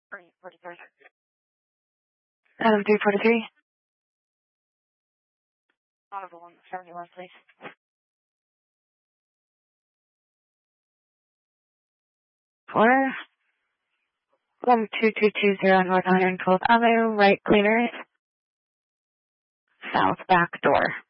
343. Adam 343. Audible 171, please. 12220 North 112th Avenue, right cleaner, south back door.